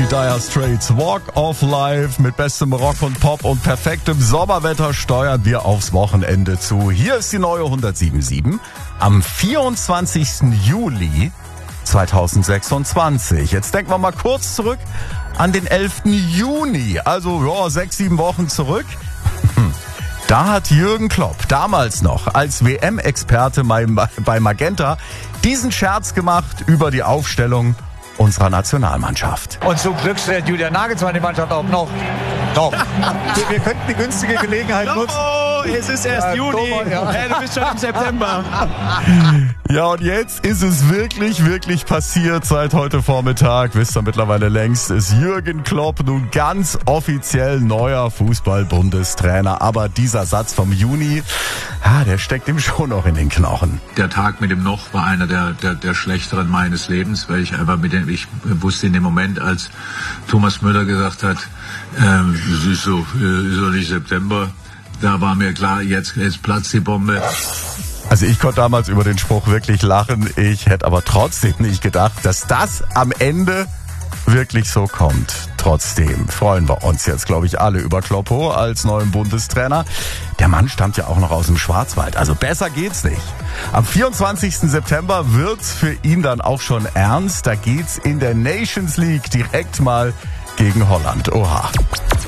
Dire Straits. Walk of Life mit bestem Rock und Pop und perfektem Sommerwetter steuern wir aufs Wochenende zu. Hier ist die neue 107.7 am 24. Juli 2026. Jetzt denken wir mal kurz zurück an den 11. Juni, also 6-7 Wochen zurück. Da hat Jürgen Klopp damals noch als WM-Experte bei Magenta diesen Scherz gemacht über die Aufstellung unserer Nationalmannschaft. Und zum Glück stellt Julian Nagelsmann die Mannschaft auch noch. Wir könnten die günstige Gelegenheit nutzen. Oh, es ist erst Juni. Hey, du bist schon im September. Ja, und jetzt ist es wirklich passiert seit heute Vormittag. Wisst ihr mittlerweile längst, ist Jürgen Klopp nun ganz offiziell neuer Fußball-Bundestrainer. Aber dieser Satz vom Juni, der steckt ihm schon noch in den Knochen. Der Tag mit dem Noch war einer der schlechteren meines Lebens, weil ich einfach ich wusste in dem Moment, als Thomas Müller gesagt hat, es ist doch nicht September, da war mir klar, jetzt platzt die Bombe. Also ich konnte damals über den Spruch wirklich lachen. Ich hätte aber trotzdem nicht gedacht, dass das am Ende wirklich so kommt. Trotzdem freuen wir uns jetzt, glaube ich, alle über Kloppo als neuen Bundestrainer. Der Mann stammt ja auch noch aus dem Schwarzwald, also besser geht's nicht. Am 24. September wird's für ihn dann auch schon ernst. Da geht's in der Nations League direkt mal gegen Holland. Oha.